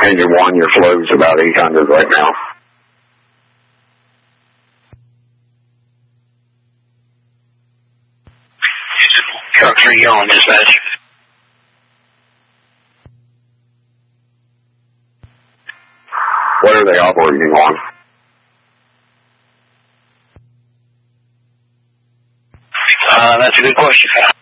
Engine 1, your flow's about 800 right now. Truck 3 on dispatch. What are they operating on? That's a good question.